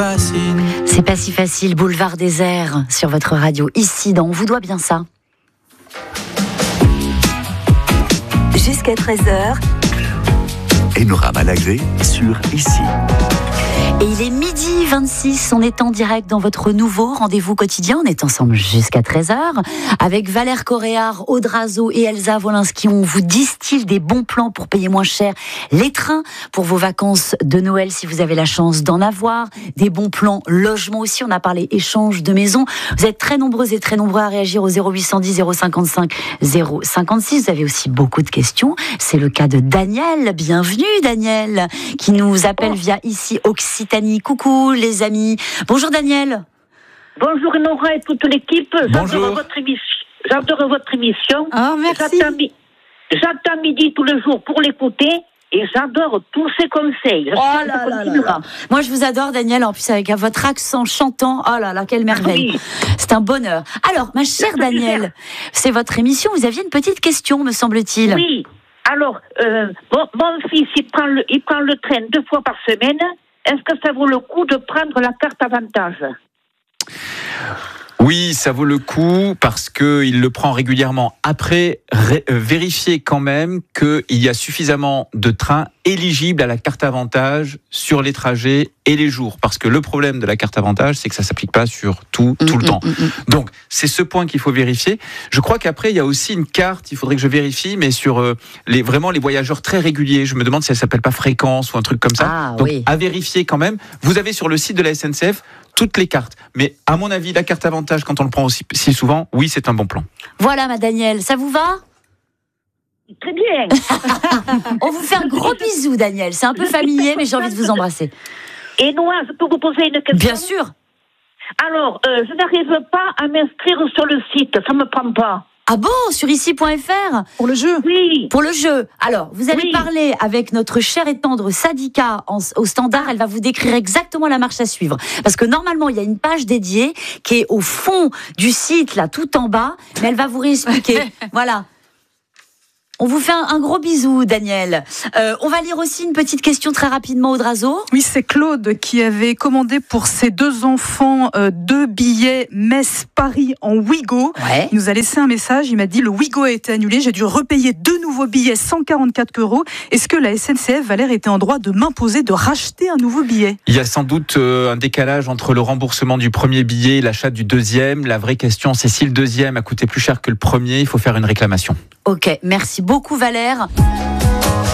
C'est pas si facile, boulevard désert sur votre radio, ici dans On vous doit bien ça. Jusqu'à 13h. Enora Malagré sur Ici. Et il est 12h26, on est en direct dans votre nouveau rendez-vous quotidien. On est ensemble jusqu'à 13h avec Valère Coréard, Aude Razeau et Elsa Wolinski. On vous distille des bons plans pour payer moins cher les trains pour vos vacances de Noël si vous avez la chance d'en avoir. Des bons plans logement aussi, on a parlé échange de maison. Vous êtes très nombreuses et très nombreux à réagir au 0810 055 056. Vous avez aussi beaucoup de questions. C'est le cas de Daniel. Bienvenue Daniel, qui nous appelle via Ici Occitanie. Coucou les amis. Bonjour Daniel. Bonjour Nora et toute l'équipe. Bonjour. J'adore votre émission. Oh, merci. J'attends midi tous les jours pour l'écouter et j'adore tous ces conseils. Oh là là là. Moi je vous adore Daniel, en plus avec votre accent chantant. Oh là là, quelle merveille. Oui. C'est un bonheur. Alors ma chère Daniel, c'est votre émission. Vous aviez une petite question me semble-t-il. Oui. Alors, mon fils il prend le train 2 fois par semaine. Est-ce que ça vaut le coup de prendre la carte avantage ? Oui, ça vaut le coup parce qu'il le prend régulièrement. Après, vérifiez quand même qu'il y a suffisamment de trains éligibles à la carte avantage sur les trajets et les jours. Parce que le problème de la carte avantage, c'est que ça ne s'applique pas sur tout le temps. Donc, c'est ce point qu'il faut vérifier. Je crois qu'après, il y a aussi une carte, il faudrait que je vérifie, mais sur vraiment les voyageurs très réguliers. Je me demande si elle ne s'appelle pas fréquence ou un truc comme ça. Ah, donc, oui. À vérifier quand même. Vous avez sur le site de la SNCF toutes les cartes. Mais à mon avis, la carte avantage, quand on le prend aussi si souvent, oui, c'est un bon plan. Voilà, ma Daniel, ça vous va ? Très bien. On vous fait un gros bisou, Daniel. C'est un peu familier, mais j'ai envie de vous embrasser. Et Noah, je peux vous poser une question ? Bien sûr. Alors, je n'arrive pas à m'inscrire sur le site. Ça ne me prend pas. Ah bon, sur ici.fr ? Pour le jeu ? Oui. Pour le jeu. Alors, vous allez parler avec notre chère et tendre Sadika au standard. Elle va vous décrire exactement la marche à suivre. Parce que normalement, il y a une page dédiée qui est au fond du site, là, tout en bas. Mais elle va vous réexpliquer. Voilà. On vous fait un gros bisou, Daniel. On va lire aussi une petite question très rapidement, Aude Razeau. Oui, c'est Claude qui avait commandé pour ses 2 enfants 2 billets Metz-Paris en Ouigo. Ouais. Il nous a laissé un message, il m'a dit le Ouigo a été annulé, j'ai dû repayer 2 nouveaux billets, 144 €. Est-ce que la SNCF, Valère, était en droit de m'imposer de racheter un nouveau billet ? Il y a sans doute un décalage entre le remboursement du premier billet et l'achat du deuxième. La vraie question, c'est si le deuxième a coûté plus cher que le premier, il faut faire une réclamation. Ok, merci beaucoup Valère.